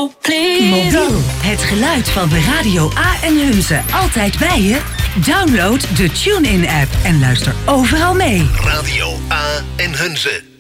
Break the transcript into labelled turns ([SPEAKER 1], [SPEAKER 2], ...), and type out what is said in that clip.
[SPEAKER 1] Oh, please.
[SPEAKER 2] Mobiel, het geluid van de Radio A en Hunze. Altijd bij je? Download de TuneIn-app en luister overal mee.
[SPEAKER 3] Radio A en Hunze.